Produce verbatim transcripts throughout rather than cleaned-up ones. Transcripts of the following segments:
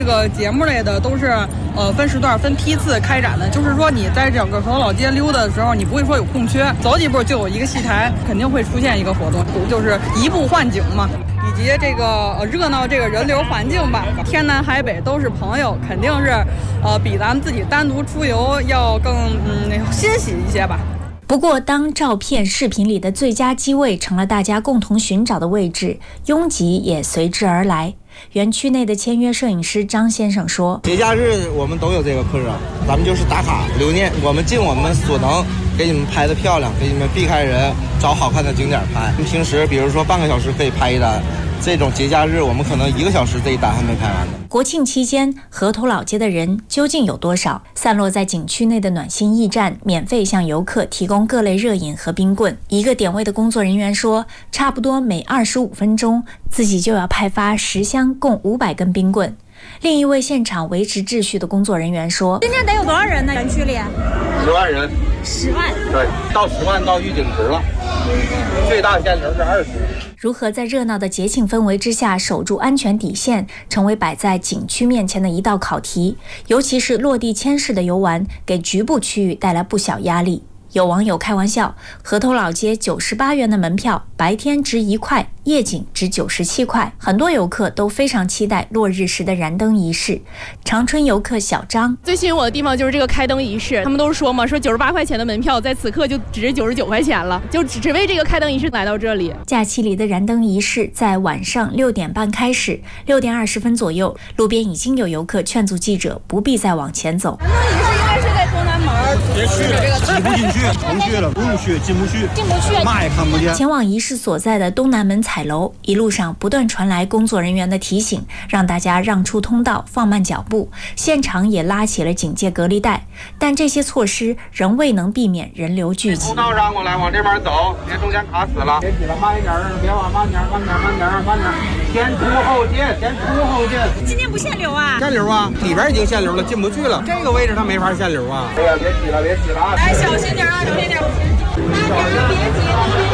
这个节目类的都是呃分时段、分批次开展的，就是说你在整个河头老街溜达的时候，你不会说有空缺，走几步就有一个戏台，肯定会出现一个活动，就是移步换景嘛。以及这个呃热闹这个人流环境吧，天南海北都是朋友，肯定是呃比咱们自己单独出游要更嗯欣喜一些吧。 不过，当照片、视频里的最佳机位成了大家共同寻找的位置，拥挤也随之而来。园区内的签约摄影师张先生说：“ 节假日我们都有这个课程，咱们就是打卡留念，我们尽我们所能给你们拍的漂亮，给你们避开人，找好看的景点拍。平时比如说半个小时可以拍一单，这种节假日我们可能一个小时这一单还没拍完呢。” 国庆期间，河头老街的人究竟有多少？散落在景区内的暖心驿站免费向游客提供各类热饮和冰棍。一个点位的工作人员说，差不多每二十五分钟，自己就要派发十箱共五百根冰棍。另一位现场维持秩序的工作人员说：“ 今天得有多少人呢？园区里十万人， 十万， 对，到十万到预警值了，最大限流是二十。” 如何在热闹的节庆氛围之下守住安全底线，成为摆在景区面前的一道考题。尤其是落地签式的游玩，给局部区域带来不小压力。有网友开玩笑，河头老街九十八元的门票，白天值一块，夜景值九十七块。很多游客都非常期待落日时的燃灯仪式。长春游客小张最吸引我的地方就是这个开灯仪式，他们都是说嘛，说九十八块钱的门票在此刻就值九十九块钱了，就只为这个开灯仪式来到这里。 假期里的燃灯仪式在晚上六点半开始，六点二十分左右，路边已经有游客劝阻记者不必再往前走。 燃灯仪式应该是在东南门， 别去了，挤不进去，不去了，不用去，进不去， 进不去， 嘛也看不见。 前往仪式所在的东南门彩楼，一路上不断传来工作人员的提醒，让大家让出通道，放慢脚步。现场也拉起了警戒隔离带，但这些措施仍未能避免人流聚集。 通道让过来，往这边走，别中间卡死了。别挤了，慢一点，别往慢点，慢点，慢点，慢点，先出后进，先出后进。 今天不限流啊？ 限流啊，里边已经限流了，进不去了。这个位置它没法限流啊。哎呀，别挤了，别挤了啊！ 来，小心点啊，小心点。大家别挤，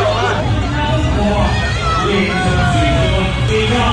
别挤。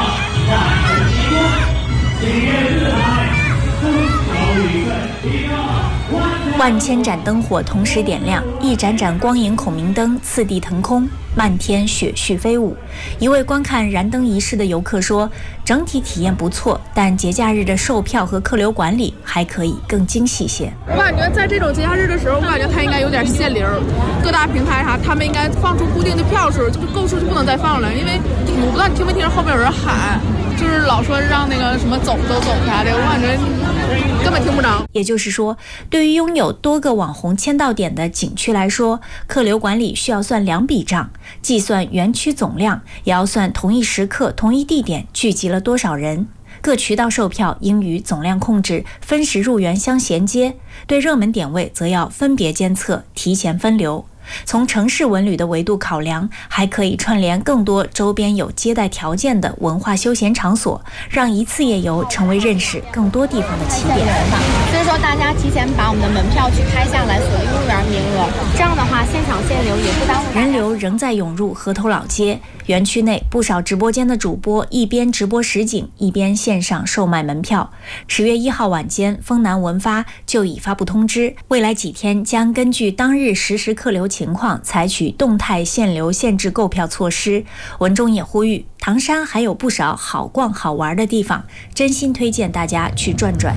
万千盏灯火同时点亮，一盏盏光影孔明灯次第腾空，漫天雪絮飞舞。一位观看燃灯仪式的游客说，整体体验不错，但节假日的售票和客流管理还可以更精细些。 我感觉在这种节假日的时候，我感觉它应该有点限流，各大平台啥，他们应该放出固定的票数，就购数就不能再放了，因为我不知道你听没听后面有人喊，就是老说让那个什么走走走啥的，我感觉根本听不着。 也就是说，对于拥有多个网红签到点的景区来说，客流管理需要算两笔账，既算园区总量，也要算同一时刻、同一地点聚集了多少人。各渠道售票应与总量控制、分时入园相衔接，对热门点位则要分别监测、提前分流。从城市文旅的维度考量，还可以串联更多周边有接待条件的文化休闲场所，让一次夜游成为认识更多地方的起点。 所以说大家提前把我们的门票去开下来，锁定入园名额，这样的话现场限流也不耽误。 人流仍在涌入河头老街，园区内不少直播间的主播一边直播实景，一边线上售卖门票。十月一号晚间，丰南文发就已发布通知，未来几天将根据当日实时客流情况，采取动态限流限制购票措施。文中也呼吁，唐山还有不少好逛好玩的地方，真心推荐大家去转转。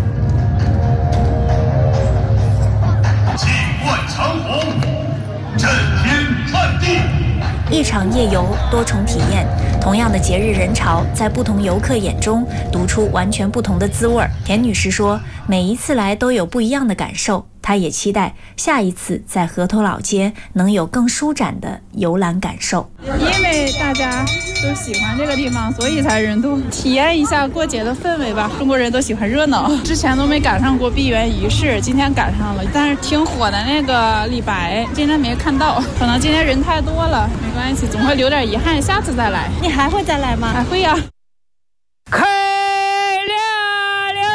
气贯长虹，震天撼地。 一场夜游，多重体验，同样的节日人潮，在不同游客眼中读出完全不同的滋味。田女士说，每一次来都有不一样的感受，她也期待下一次在河头老街能有更舒展的游览感受。 因为大家都喜欢这个地方，所以才人多，体验一下过节的氛围吧。中国人都喜欢热闹，之前都没赶上过闭园仪式，今天赶上了。但是挺火的那个李白，今天没看到，可能今天人太多了，没关系，总会留点遗憾，下次再来。 你还会再来吗？ 还会呀。 开了溜！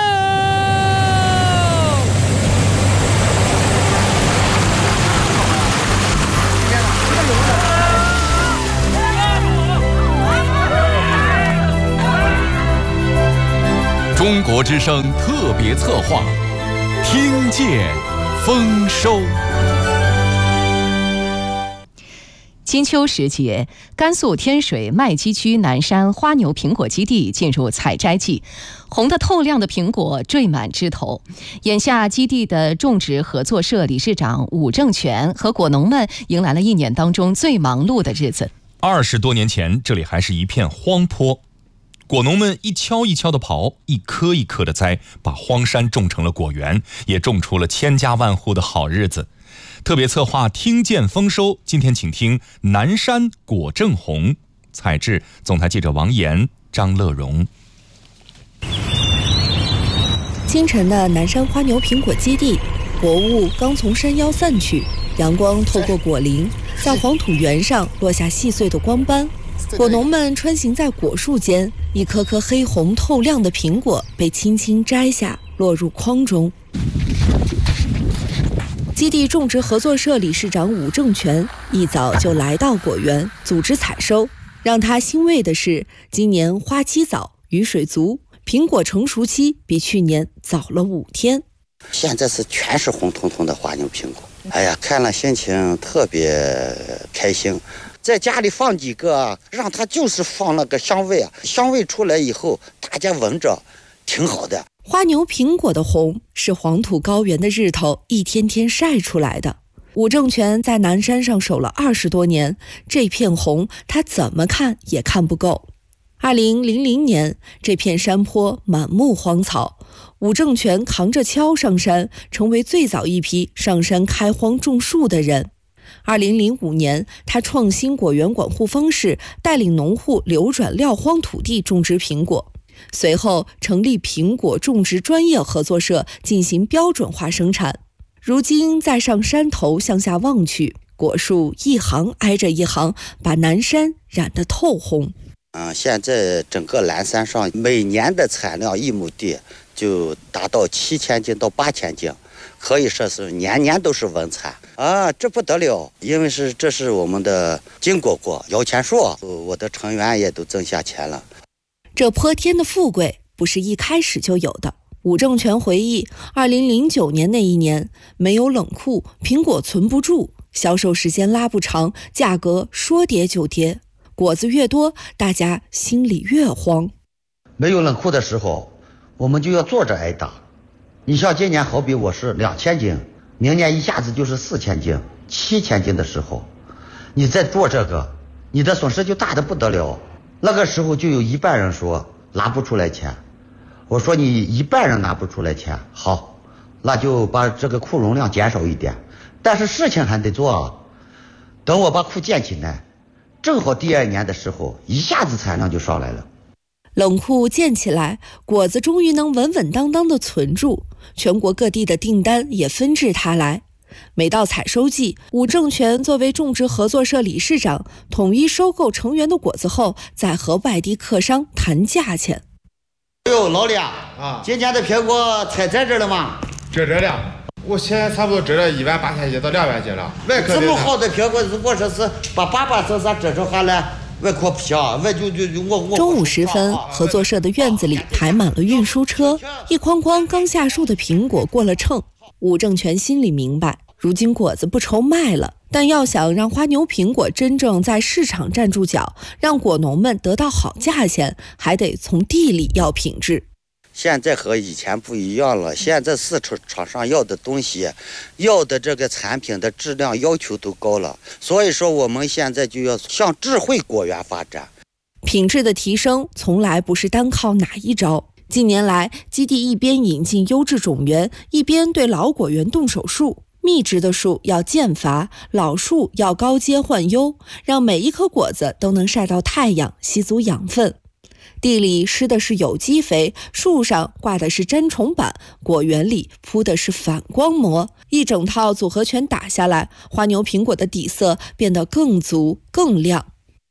中中国之声特别策划，听见丰收。 金秋时节，甘肃天水麦积区南山花牛苹果基地进入采摘季，红得透亮的苹果缀满枝头。眼下，基地的种植合作社理事长武正全和果农们迎来了一年当中最忙碌的日子。 二十多年前，这里还是一片荒坡，果农们一锹一锹的刨，一颗一颗的栽，把荒山种成了果园，也种出了千家万户的好日子。特别策划听见丰收，今天请听南山果正红，采制总台记者王岩、张乐荣。 清晨的南山花牛苹果基地，薄雾刚从山腰散去，阳光透过果林，在黄土原上落下细碎的光斑。果农们穿行在果树间，一颗颗黑红透亮的苹果被轻轻摘下，落入筐中。基地种植合作社理事长武正全一早就来到果园组织采收，让他欣慰的是，今年花期早，雨水足，苹果成熟期比去年早了五天。 现在是全是红彤彤的花牛苹果，哎呀，看了心情特别开心。在家里放几个，让它就是放那个香味啊，香味出来以后，大家闻着挺好的。 花牛苹果的红是黄土高原的日头一天天晒出来的。武正全在南山上守了二十多年，这片红他怎么看也看不够。二零零零年，这片山坡满目荒草，武正全扛着锹上山，成为最早一批上山开荒种树的人。二零零五年，他创新果园管护方式，带领农户流转撂荒土地种植苹果。随后成立苹果种植专业合作社，进行标准化生产。如今再上山头向下望去，果树一行挨着一行，把南山染得透红。 嗯，现在整个南山上每年的产量一亩地就达到七千斤到八千斤，可以说是年年都是稳产啊，这不得了！因为是这是我们的金果果摇钱树，我的成员也都挣下钱了。 这泼天的富贵不是一开始就有的。武正全回忆，二零零九年那一年，没有冷库，苹果存不住，销售时间拉不长，价格说跌就跌。果子越多，大家心里越慌。 没有冷库的时候，我们就要坐着挨打。你像今年好比我是两千斤，明年一下子就是四千斤、七千斤的时候，你再做这个，你的损失就大得不得了。那个时候就有一半人说拿不出来钱，我说你一半人拿不出来钱，好，那就把这个库容量减少一点，但是事情还得做啊。等我把库建起来，正好第二年的时候，一下子产量就上来了。 冷库建起来，果子终于能稳稳当当地存住，全国各地的订单也纷至沓来。每到采收季，武正全作为种植合作社理事长，统一收购成员的果子后，再和外地客商谈价钱。 哎呦，老李啊，今年的苹果采摘着了吗？ 摘着了，我现在差不多摘了一万八千斤到两万斤了。外壳这么好的苹果，如果说是把巴巴色色摘着下来，外壳皮啊，外就就我我。 中午时分，合作社的院子里排满了运输车，一筐筐刚下树的苹果过了秤。武正全心里明白，如今果子不愁卖了，但要想让花牛苹果真正在市场站住脚，让果农们得到好价钱，还得从地里要品质。 现在和以前不一样了，现在市场上要的东西，要的这个产品的质量要求都高了，所以说我们现在就要向智慧果园发展。 品质的提升从来不是单靠哪一招。近年来，基地一边引进优质种源，一边对老果园动手术。密植的树要间伐，老树要高阶换优，让每一颗果子都能晒到太阳，吸足养分。地里施的是有机肥，树上挂的是粘虫板，果园里铺的是反光膜，一整套组合拳打下来，花牛苹果的底色变得更足更亮。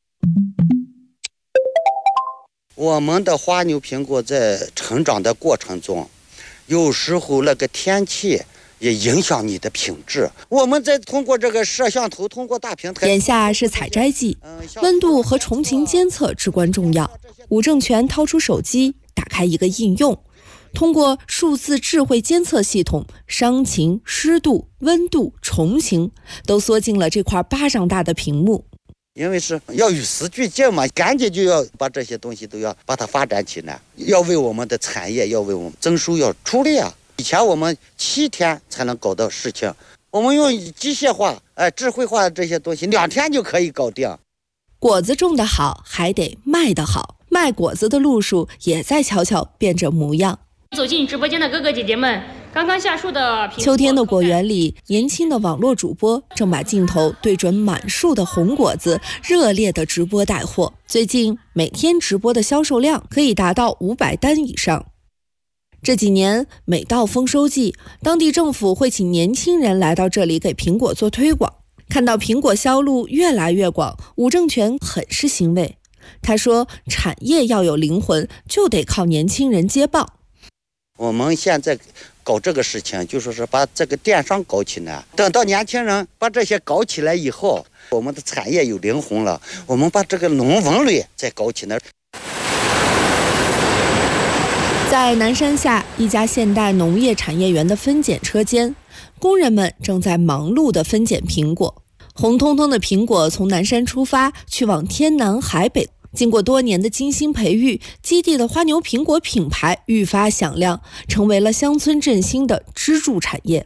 我们的花牛苹果在成长的过程中，有时候那个天气也影响你的品质。我们再通过这个摄像头，通过大平台。 眼下是采摘季，温度和虫禽监测至关重要。武正全掏出手机，打开一个应用， 通过数字智慧监测系统，伤情、湿度、温度、虫形都缩进了这块巴掌大的屏幕。 因为是要与时俱进嘛，赶紧就要把这些东西都要把它发展起来，要为我们的产业，要为我们增收要出力啊！以前我们七天才能搞到事情，我们用机械化、哎、智慧化的这些东西，两天就可以搞定。 果子种得好，还得卖得好，卖果子的路数也在悄悄变着模样。 走进直播间的哥哥姐姐们，刚刚下树的秋天的果园里，年轻的网络主播正把镜头对准满树的红果子，热烈的直播带货。最近每天直播的销售量可以达到五百单以上。这几年每到丰收季，当地政府会请年轻人来到这里给苹果做推广。看到苹果销路越来越广，伍正全很是欣慰。他说，产业要有灵魂，就得靠年轻人接棒。 我们现在搞这个事情，就说是把这个电商搞起来，等到年轻人把这些搞起来以后，我们的产业有灵魂了，我们把这个农文旅再搞起来。 在南山下一家现代农业产业园的分拣车间，工人们正在忙碌地分拣苹果。红彤彤的苹果从南山出发，去往天南海北。经过多年的精心培育，基地的花牛苹果品牌愈发响亮，成为了乡村振兴的支柱产业。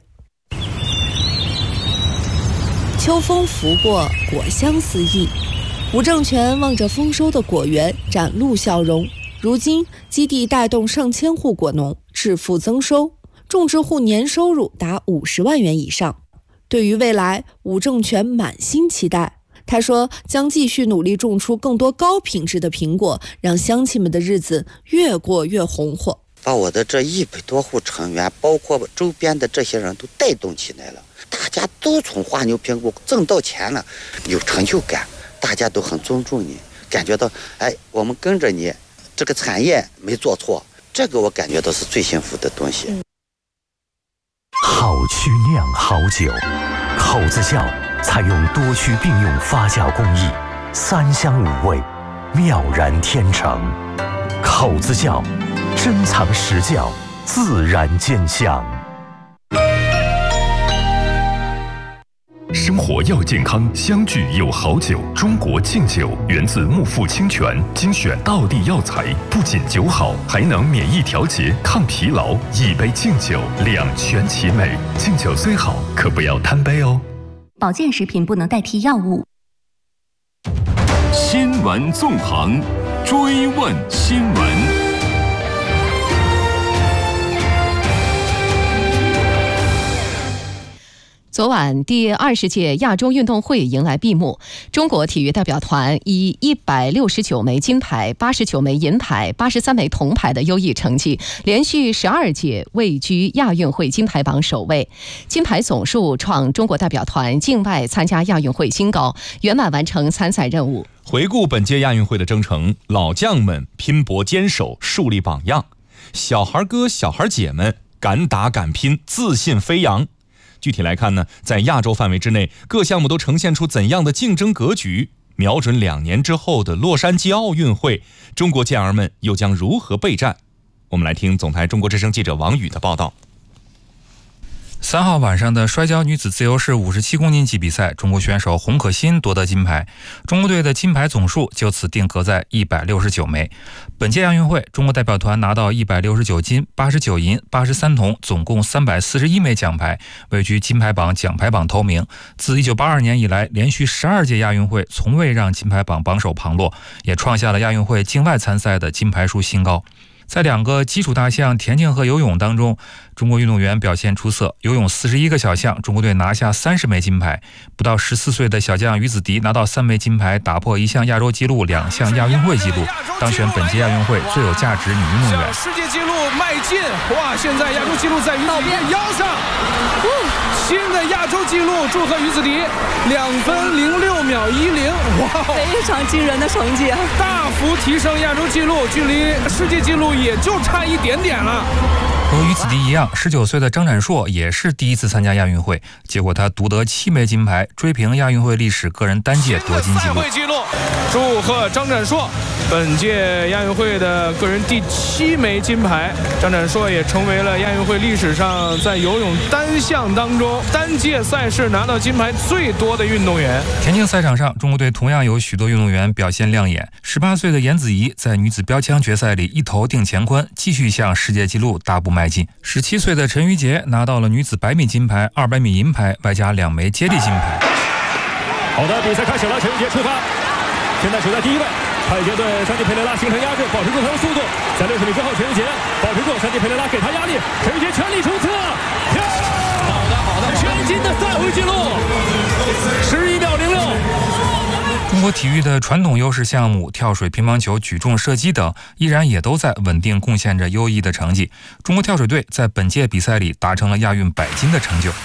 秋风拂过，果香四溢。伍正全望着丰收的果园，展露笑容。如今，基地带动上千户果农致富增收，种植户年收入达五十万元以上。对于未来，伍正全满心期待。他说，将继续努力种出更多高品质的苹果，让乡亲们的日子越过越红火。 把我的这一百多户成员，包括周边的这些人都带动起来了，大家都从花牛苹果挣到钱了，有成就感，大家都很尊重你，感觉到，哎，我们跟着你，这个产业没做错，这个我感觉到是最幸福的东西。 好曲酿好酒，口子窖采用多区并用发酵工艺，三香五味，妙然天成。口子窖，珍藏实窖，自然见香。 生活要健康，相聚有好酒。中国敬酒源自木富清泉，精选道地药材，不仅酒好，还能免疫调节、抗疲劳。一杯敬酒，两全其美。敬酒虽好，可不要贪杯哦。 保健食品不能代替药物。 新闻纵横，追问新闻。 昨晚，第二十届亚洲运动会迎来闭幕。中国体育代表团以一百六十九枚金牌、八十九枚银牌、八十三枚铜牌的优异成绩，连续十二届位居亚运会金牌榜首位，金牌总数创中国代表团境外参加亚运会新高，圆满完成参赛任务。 回顾本届亚运会的征程，老将们拼搏坚守，树立榜样；小孩哥、小孩姐们敢打敢拼，自信飞扬。具体来看呢，在亚洲范围之内，各项目都呈现出怎样的竞争格局？瞄准两年之后的洛杉矶奥运会，中国健儿们又将如何备战？我们来听总台中国之声记者王宇的报道。 三号晚上的摔跤女子自由式五十七公斤级比赛，中国选手洪可欣夺得金牌，中国队的金牌总数就此定格在一百六十九枚。本届亚运会，中国代表团拿到一百六十九金、八十九银、八十三铜，总共三百四十一枚奖牌，位居金牌榜、奖牌榜头名。自一九八二年以来，连续十二届亚运会从未让金牌榜榜首旁落，也创下了亚运会境外参赛的金牌数新高。在两个基础大项田径和游泳当中，中国运动员表现出色。游泳四十一个小项，中国队拿下三十枚金牌。不到十四岁的小将于子迪拿到三枚金牌，打破一项亚洲纪录、两项亚运会纪录，当选本届亚运会最有价值女运动员。 世界纪录迈进，哇！现在亚洲纪录在于子迪的腰上，新的亚洲纪录，祝贺于子迪，两分零六秒一零，哇， 非常惊人的成绩， 大幅提升亚洲纪录，距离世界纪录也就差一点点了。 和于子迪一样，十九岁的张展硕也是第一次参加亚运会，结果他独得七枚金牌，追平亚运会历史个人单届夺金纪录。 纪录，祝贺张展硕，本届亚运会的个人第七枚金牌。张展硕也成为了亚运会历史上在游泳单项当中单届赛事拿到金牌最多的运动员。 田径赛场上，中国队同样有许多运动员表现亮眼。十八岁的颜子怡在女子标枪决赛里一头定乾坤，继续向世界纪录大步迈进。十七岁的陈芋洁拿到了女子百米金牌、二百米银牌，外加两枚接力金牌。 好的，比赛开始了，陈芋洁出发，现在处在第一位。太极队山地佩雷拉形成压制，保持住他的速度。在六十米之后，陈芋洁保持住，山地佩雷拉给他压力，陈芋洁全力冲刺，漂亮！好的，好的，全新的赛会纪录，十一秒零六。 中国体育的传统优势项目跳水、乒乓球、举重、射击等，依然也都在稳定贡献着优异的成绩。中国跳水队在本届比赛里达成了亚运百金的成就。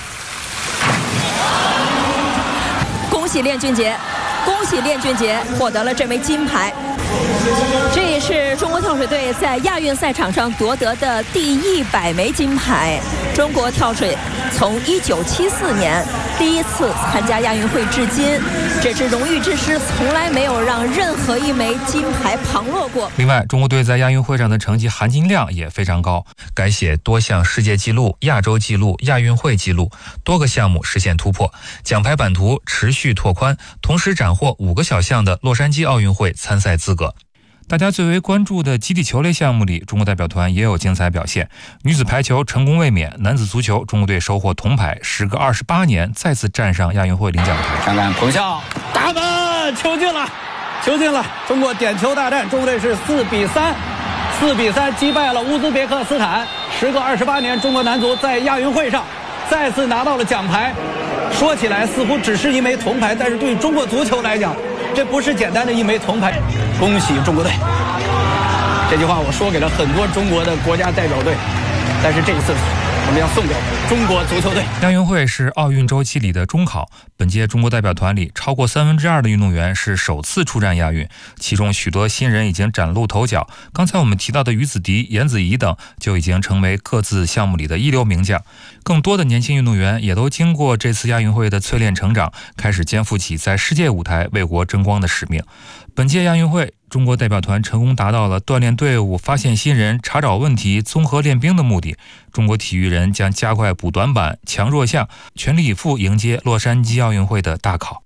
恭喜练俊杰！恭喜练俊杰获得了这枚金牌，这也是中国跳水队在亚运赛场上夺得的第一百枚金牌。中国跳水从一九七四年第一次参加亚运会至今，这支荣誉之师从来没有让任何一枚金牌旁落过。 另外，中国队在亚运会上的成绩含金量也非常高，改写多项世界纪录、亚洲纪录、亚运会纪录，多个项目实现突破，奖牌版图持续拓宽，同时斩获五个小项的洛杉矶奥运会参赛资格。大家最为关注的集体球类项目里，中国代表团也有精彩表现。女子排球成功卫冕，男子足球中国队收获铜牌，时隔二十八年再次站上亚运会领奖台。 看看彭笑打门，球进了，球进了！中国点球大战，中国队是四比三，四比三击败了乌兹别克斯坦。时隔二十八年，中国男足在亚运会上再次拿到了奖牌。说起来似乎只是一枚铜牌，但是对于中国足球来讲，这不是简单的一枚铜牌。恭喜中国队！这句话我说给了很多中国的国家代表队，但是这一次我们要送给中国足球队。 亚运会是奥运周期里的中考，本届中国代表团里超过三分之二的运动员是首次出战亚运，其中许多新人已经崭露头角。刚才我们提到的于子迪、颜子怡等就已经成为各自项目里的一流名将。更多的年轻运动员也都经过这次亚运会的淬炼成长，开始肩负起在世界舞台为国争光的使命。本届亚运会，中国代表团成功达到了锻炼队伍、发现新人、查找问题、综合练兵的目的。中国体育人将加快补短板、强弱项，全力以赴迎接洛杉矶奥运会的大考。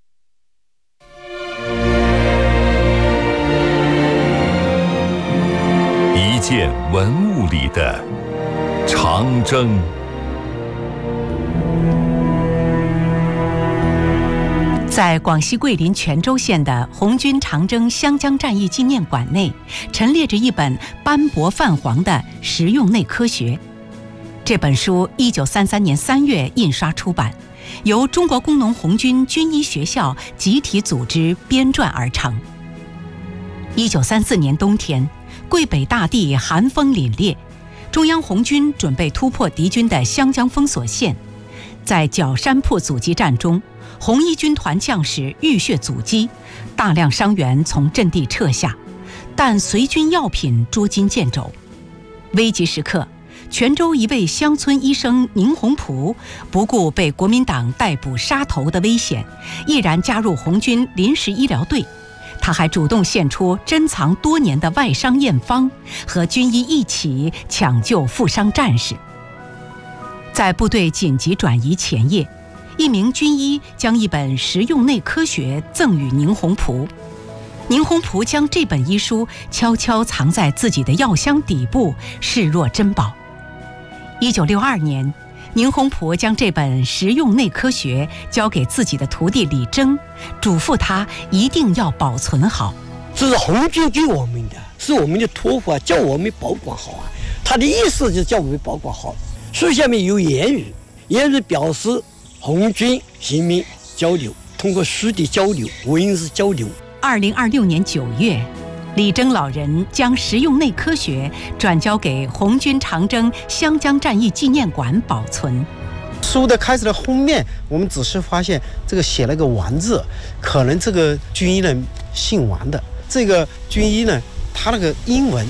一件文物里的长征。 在广西桂林全州县的红军长征湘江战役纪念馆内，陈列着一本斑驳泛黄的实用内科学。这本书一九三三年三月印刷出版，由中国工农红军军医学校集体组织编撰而成。一九三四年冬天，桂北大地寒风凛冽，中央红军准备突破敌军的湘江封锁线。在角山铺阻击战中，红一军团将士浴血阻击，大量伤员从阵地撤下，但随军药品捉襟见肘。危急时刻，泉州一位乡村医生宁洪璞不顾被国民党逮捕杀头的危险，毅然加入红军临时医疗队。他还主动献出珍藏多年的外伤验方，和军医一起抢救负伤战士。在部队紧急转移前夜，一名军医将一本实用内科学赠予宁洪璞。宁洪璞将这本医书悄悄藏在自己的药箱底部，视若珍宝。一九六二年，宁洪璞将这本实用内科学交给自己的徒弟李征，嘱咐他一定要保存好。 这是红军给我们的，是我们的托付啊，叫我们保管好啊。他的意思就是叫我们保管好。书下面有言语，言语表示红军人民交流，通过书的交流、文字交流。 二零二六年九月，李征老人将实用内科学转交给红军长征湘江战役纪念馆保存。 书的开始的封面，我们只是发现这个写了个王字，可能这个军医呢姓王的，这个军医呢他那个英文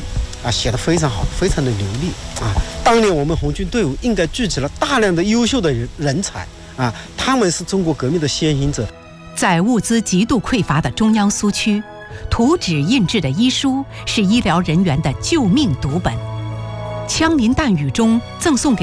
啊，写得非常好，非常的流利啊。当年我们红军队伍应该聚集了大量的优秀的人人才啊，他们是中国革命的先行者。 在物资极度匮乏的中央苏区，图纸印制的医书是医疗人员的救命读本，枪林弹雨中赠送给